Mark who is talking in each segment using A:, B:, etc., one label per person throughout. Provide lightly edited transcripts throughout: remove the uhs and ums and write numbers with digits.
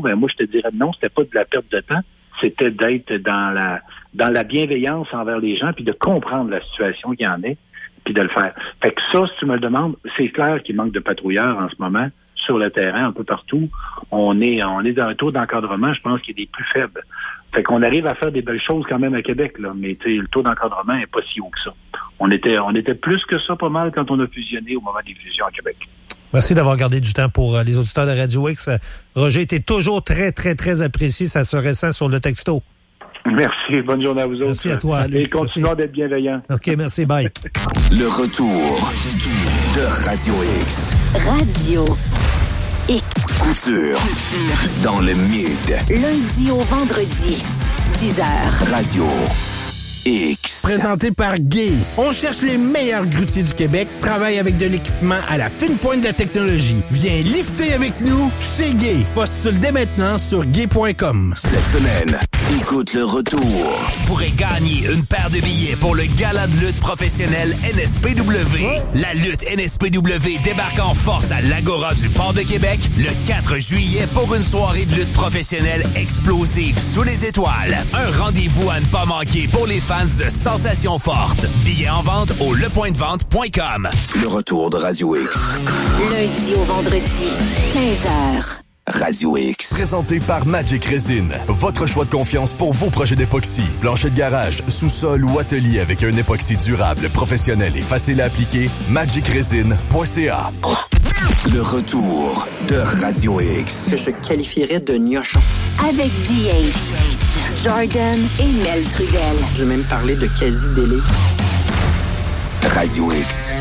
A: ben moi, je te dirais non, c'était pas de la perte de temps, c'était d'être dans la bienveillance envers les gens, puis de comprendre la situation qu'il y en est, puis de le faire. Fait que ça, si tu me le demandes, c'est clair qu'il manque de patrouilleurs en ce moment sur le terrain, un peu partout. On est dans un taux d'encadrement, je pense, qui est des plus faibles. Fait qu'on arrive à faire des belles choses quand même à Québec, là, mais le taux d'encadrement est pas si haut que ça. On était plus que ça pas mal quand on a fusionné au moment des fusions à Québec.
B: Merci d'avoir gardé du temps pour les auditeurs de Radio X. Roger était toujours très, très, très apprécié. Ça se ressent sur le texto.
A: Merci. Bonne journée à vous autres.
B: Merci à toi.
A: Salut. Et continuons d'être bienveillants.
B: OK, merci. Bye.
C: Le retour de Radio X.
D: Radio X.
C: Couture. Dans le mid.
D: Lundi au vendredi, 10h.
C: Radio X.
E: Présenté par Gay. On cherche les meilleurs grutiers du Québec, travaille avec de l'équipement à la fine pointe de la technologie. Viens lifter avec nous chez Gay. Postule dès maintenant sur gay.com.
C: Cette semaine, écoute le retour.
F: Tu pourrais gagner une paire de billets pour le gala de lutte professionnelle NSPW. La lutte NSPW débarque en force à l'Agora du Port de Québec le 4 juillet pour une soirée de lutte professionnelle explosive sous les étoiles. Un rendez-vous à ne pas manquer pour les fans de sensations fortes. Billets en vente au lepointdevente.com.
C: Le retour de Radio X.
D: Lundi au vendredi, 15h.
C: Radio X.
G: Présenté par Magic Resin. Votre choix de confiance pour vos projets d'époxy. Plancher de garage, sous-sol ou atelier avec un époxy durable, professionnel et facile à appliquer. magicresin.ca.
C: Le retour de Radio X.
H: Que je qualifierais de gnochon.
D: Avec DH, Jordan et Mel Trudel.
H: Je vais même parler de quasi-délai.
C: Radio X.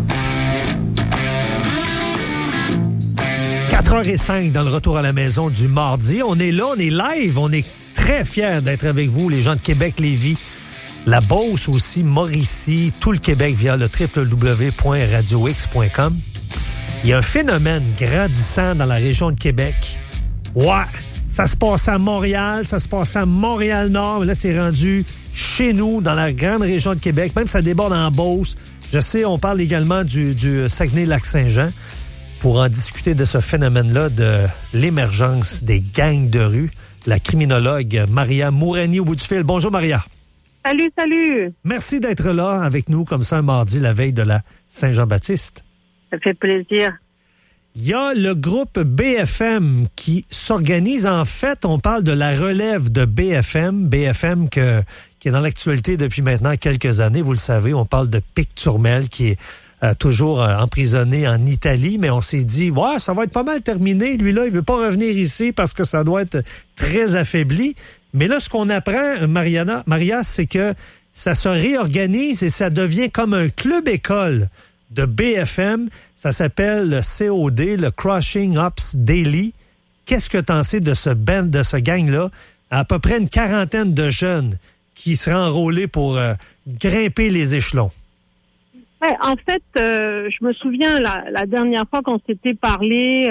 B: 4h05 dans le retour à la maison du mardi. On est là, on est live, on est très fiers d'être avec vous, les gens de Québec, Lévis, la Beauce aussi, Mauricie, tout le Québec via le www.radiox.com. Il y a un phénomène grandissant dans la région de Québec. Ouais, ça se passe à Montréal, ça se passe à Montréal-Nord, mais là, c'est rendu chez nous, dans la grande région de Québec. Même ça déborde en Beauce. Je sais, on parle également du Saguenay-Lac-Saint-Jean. Pour en discuter de ce phénomène-là, de l'émergence des gangs de rue, la criminologue Maria Mourani au bout du fil. Bonjour, Maria.
I: Salut, salut.
B: Merci d'être là avec nous comme ça un mardi, la veille de la Saint-Jean-Baptiste.
I: Ça fait plaisir.
B: Il y a le groupe BFM qui s'organise. En fait, on parle de la relève de BFM. BFM qui est dans l'actualité depuis maintenant quelques années. Vous le savez, on parle de Pic Turmel qui est toujours emprisonné en Italie, mais on s'est dit, ouais, ça va être pas mal terminé. Lui-là, il veut pas revenir ici parce que ça doit être très affaibli. Mais là, ce qu'on apprend, Maria, c'est que ça se réorganise et ça devient comme un club-école de BFM. Ça s'appelle le COD, le Crushing Ops Daily. Qu'est-ce que t'en sais de ce band, de ce gang-là? À peu près une quarantaine de jeunes qui seraient enrôlés pour grimper les échelons.
I: Ouais, en fait, je me souviens la dernière fois qu'on s'était parlé,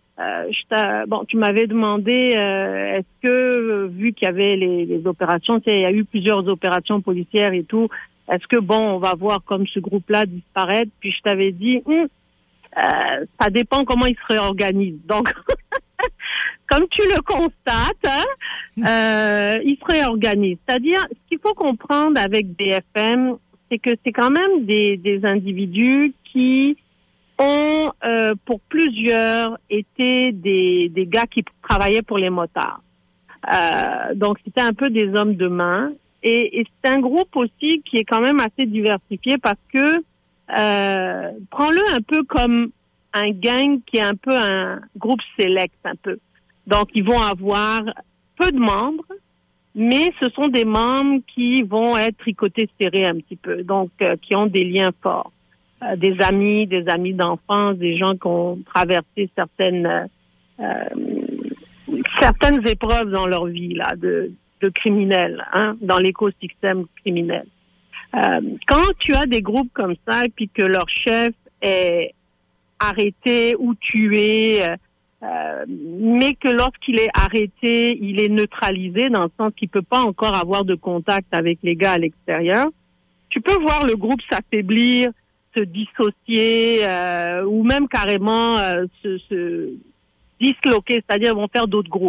I: tu m'avais demandé est-ce que vu qu'il y avait les opérations, il y a eu plusieurs opérations policières et tout, est-ce que on va voir comme ce groupe-là disparaître? Puis je t'avais dit ça dépend comment ils se réorganisent. Donc comme tu le constates, ils se réorganisent. C'est-à-dire, ce qu'il faut comprendre avec BFM, c'est que c'est quand même des individus qui ont, pour plusieurs, été des gars qui travaillaient pour les motards. Donc, c'était un peu des hommes de main. Et c'est un groupe aussi qui est quand même assez diversifié parce que, prends-le un peu comme un gang qui est un peu un groupe select, un peu. Donc, ils vont avoir peu de membres, mais ce sont des membres qui vont être tricotés serrés un petit peu, donc qui ont des liens forts. Des amis d'enfance, des gens qui ont traversé certaines épreuves dans leur vie là, de criminels, dans l'écosystème criminel. Quand tu as des groupes comme ça, et puis que leur chef est arrêté ou tué, mais que lorsqu'il est arrêté, il est neutralisé dans le sens qu'il peut pas encore avoir de contact avec les gars à l'extérieur. Tu peux voir le groupe s'affaiblir, se dissocier, ou même carrément se disloquer, c'est-à-dire vont faire d'autres groupes.